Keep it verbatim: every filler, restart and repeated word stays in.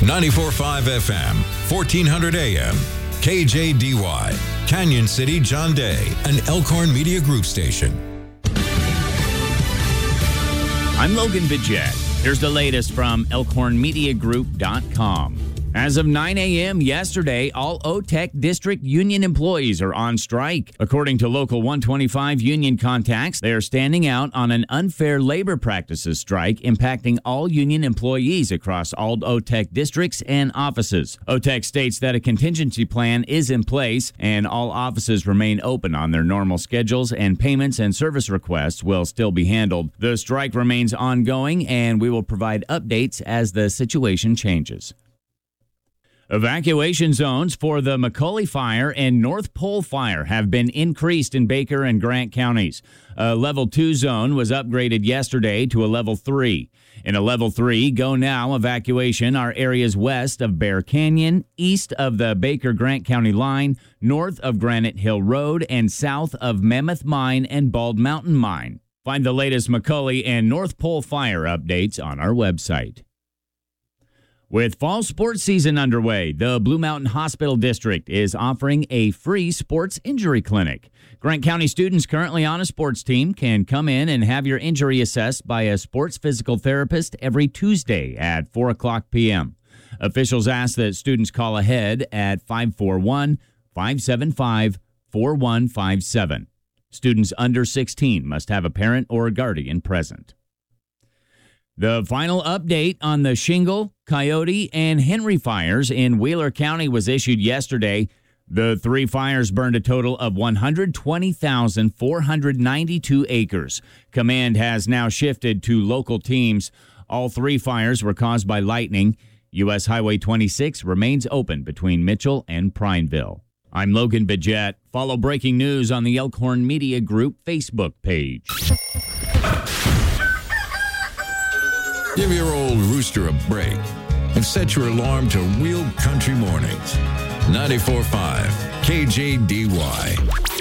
ninety-four point five F M, fourteen hundred A M, K J D Y, Canyon City, John Day, an Elkhorn Media Group station. I'm Logan Bidget. Here's the latest from Elkhorn Media Group dot com. As of nine a.m. yesterday, all O T E C district union employees are on strike. According to Local one twenty-five union contacts, they are standing out on an unfair labor practices strike impacting all union employees across all O T E C districts and offices. O T E C states that a contingency plan is in place and all offices remain open on their normal schedules, and payments and service requests will still be handled. The strike remains ongoing, and we will provide updates as the situation changes. Evacuation zones for the McCully Fire and North Pole Fire have been increased in Baker and Grant counties. A level two zone was upgraded yesterday to a level three. In a level three, go now evacuation are areas west of Bear Canyon, east of the Baker-Grant County line, north of Granite Hill Road, and south of Mammoth Mine and Bald Mountain Mine. Find the latest McCully and North Pole Fire updates on our website. With fall sports season underway, the Blue Mountain Hospital District is offering a free sports injury clinic. Grant County students currently on a sports team can come in and have your injury assessed by a sports physical therapist every Tuesday at four o'clock p.m. Officials ask that students call ahead at five four one, five seven five, four one five seven. Students under sixteen must have a parent or a guardian present. The final update on the Shingle, Coyote, and Henry fires in Wheeler County was issued yesterday. The three fires burned a total of one hundred twenty thousand four hundred ninety-two acres. Command has now shifted to local teams. All three fires were caused by lightning. U S Highway twenty-six remains open between Mitchell and Prineville. I'm Logan Bidget. Follow breaking news on the Elkhorn Media Group Facebook page. Give your old rooster a break and set your alarm to Real Country Mornings. ninety-four point five K J D Y.